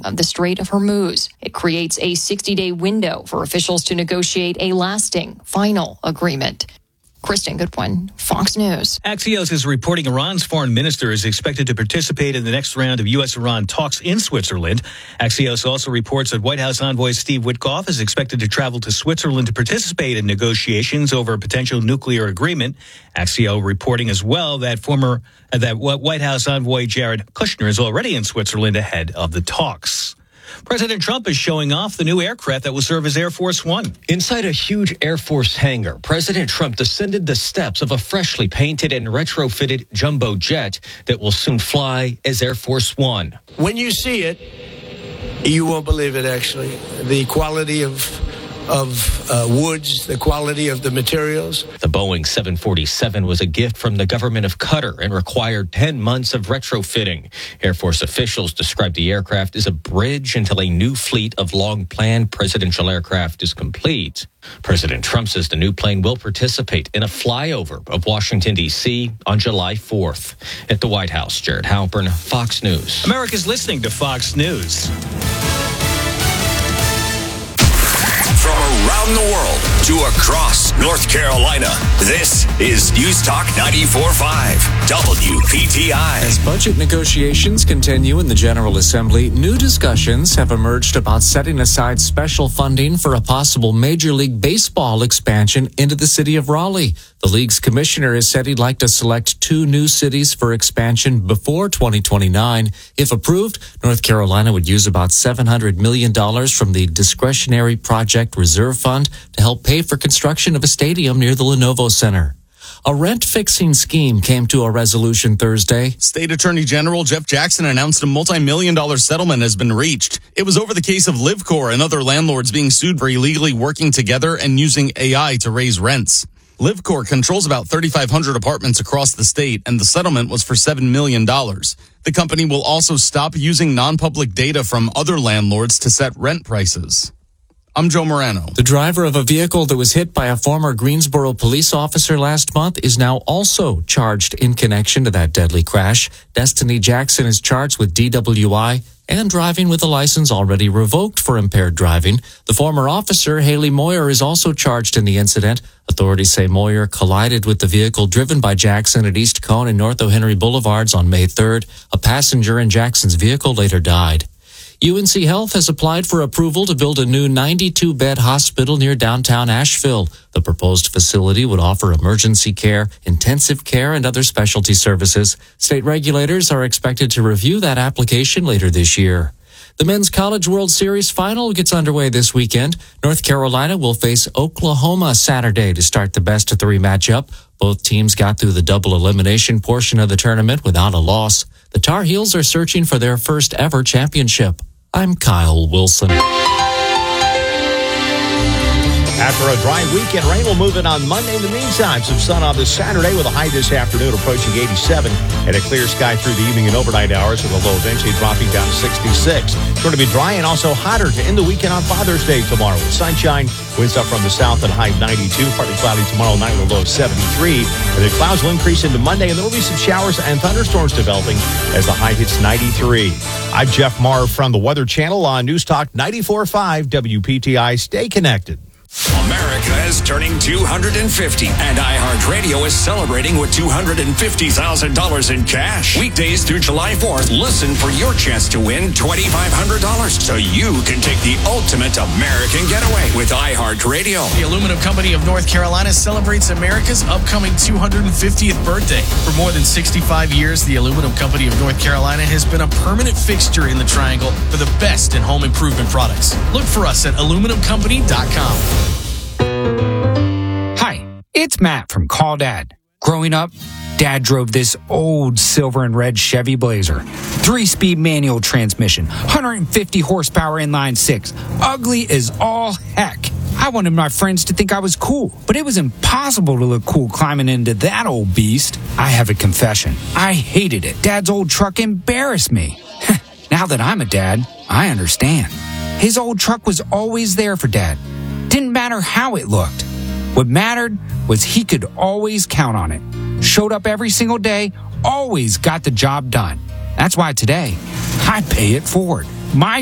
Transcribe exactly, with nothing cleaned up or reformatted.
opening of the Strait of Hormuz. It creates a sixty-day window for officials to negotiate a lasting, final agreement. Kristen Goodwin, Fox News. Axios is reporting Iran's foreign minister is expected to participate in the next round of U S Iran talks in Switzerland. Axios also reports that White House envoy Steve Witkoff is expected to travel to Switzerland to participate in negotiations over a potential nuclear agreement. Axios reporting as well that former uh, that White House envoy Jared Kushner is already in Switzerland ahead of the talks. President Trump is showing off the new aircraft that will serve as Air Force One. Inside a huge Air Force hangar, President Trump descended the steps of a freshly painted and retrofitted jumbo jet that will soon fly as Air Force One. When you see it, you won't believe it, actually. The quality of of uh, woods, the quality of the materials. The Boeing seven forty-seven was a gift from the government of Qatar and required ten months of retrofitting. Air Force officials described the aircraft as a bridge until a new fleet of long-planned presidential aircraft is complete. President Trump says the new plane will participate in a flyover of Washington, D C on July fourth. At the White House, Jared Halpern, Fox News. America's listening to Fox News. From around the world to across North Carolina, this is News Talk ninety-four point five W P T I. As budget negotiations continue in the General Assembly, new discussions have emerged about setting aside special funding for a possible Major League Baseball expansion into the city of Raleigh. The league's commissioner has said he'd like to select two new cities for expansion before twenty twenty-nine. If approved, North Carolina would use about seven hundred million dollars from the Discretionary Project Reserve Fund to help pay for construction of a stadium near the Lenovo Center. A rent-fixing scheme came to a resolution Thursday. State Attorney General Jeff Jackson announced a multi-million dollar settlement has been reached. It was over the case of LivCor and other landlords being sued for illegally working together and using A I to raise rents. LivCor controls about thirty-five hundred apartments across the state, and the settlement was for seven million dollars. The company will also stop using non-public data from other landlords to set rent prices. I'm Joe Morano. The driver of a vehicle that was hit by a former Greensboro police officer last month is now also charged in connection to that deadly crash. Destiny Jackson is charged with D W I and driving with a license already revoked for impaired driving. The former officer, Haley Moyer, is also charged in the incident. Authorities say Moyer collided with the vehicle driven by Jackson at East Cone and North O'Henry Boulevards on May third. A passenger in Jackson's vehicle later died. U N C Health has applied for approval to build a new ninety-two bed hospital near downtown Asheville. The proposed facility would offer emergency care, intensive care, and other specialty services. State regulators are expected to review that application later this year. The Men's College World Series final gets underway this weekend. North Carolina will face Oklahoma Saturday to start the best of three matchup. Both teams got through the double elimination portion of the tournament without a loss. The Tar Heels are searching for their first ever championship. I'm Kyle Wilson. After a dry weekend, rain will move in on Monday. In the meantime, some sun on this Saturday with a high this afternoon approaching eighty-seven and a clear sky through the evening and overnight hours with a low eventually dropping down to sixty-six. It's going to be dry and also hotter to end the weekend on Father's Day tomorrow with sunshine. Winds up from the south at high ninety-two. Partly cloudy tomorrow night with a low seventy-three. And the clouds will increase into Monday and there will be some showers and thunderstorms developing as the high hits ninety-three. I'm Jeff Marr from the Weather Channel on News Talk ninety-four point five W P T I. Stay connected. America is turning two hundred fifty, and iHeartRadio is celebrating with two hundred fifty thousand dollars in cash. Weekdays through July fourth, listen for your chance to win twenty-five hundred dollars so you can take the ultimate American getaway with iHeartRadio. The Aluminum Company of North Carolina celebrates America's upcoming two hundred fiftieth birthday. For more than sixty-five years, the Aluminum Company of North Carolina has been a permanent fixture in the Triangle for the best in home improvement products. Look for us at aluminum company dot com. Hi, it's Matt from Call Dad. Growing up, Dad drove this old silver and red Chevy Blazer. Three-speed manual transmission, one hundred fifty horsepower inline six. Ugly as all heck. I wanted my friends to think I was cool, but it was impossible to look cool climbing into that old beast. I have a confession. I hated it. Dad's old truck embarrassed me. Now that I'm a dad, I understand. His old truck was always there for Dad. Didn't matter how it looked. What mattered was he could always count on it. Showed up every single day, always got the job done. That's why today, I pay it forward. My